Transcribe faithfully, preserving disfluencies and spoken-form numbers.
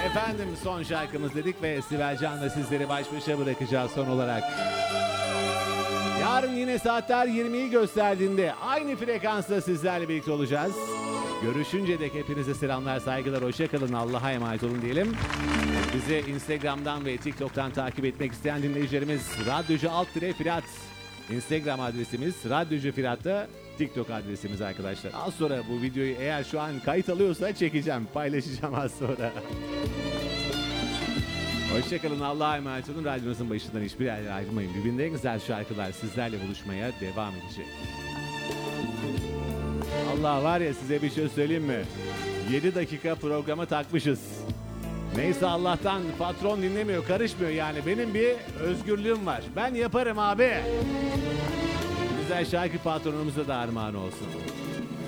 Efendim son şarkımız dedik ve Sibel Can'la sizleri baş başa bırakacağız son olarak. Yarın yine saatler yirmiyi gösterdiğinde aynı frekansta sizlerle birlikte olacağız. Görüşünce dek hepinize selamlar, saygılar, hoşça kalın, Allah'a emanet olun diyelim. Bizi Instagram'dan ve TikTok'tan takip etmek isteyen dinleyicilerimiz Radyocu alt dire Firat. Instagram adresimiz Radyocu Firat'ta, TikTok adresimiz arkadaşlar. Az sonra bu videoyu eğer şu an kayıt alıyorsa çekeceğim, paylaşacağım az sonra. Hoşçakalın, Allah'a emanet olun. Radyonuzun başından hiçbir yerden ayrılmayın. Birbirinden en güzel şarkılar sizlerle buluşmaya devam edecek. Allah var ya, size bir şey söyleyeyim mi? yedi dakika programa takmışız. Neyse, Allah'tan patron dinlemiyor, karışmıyor yani. Benim bir özgürlüğüm var. Ben yaparım abi. Güzel şarkı patronumuza da armağan olsun.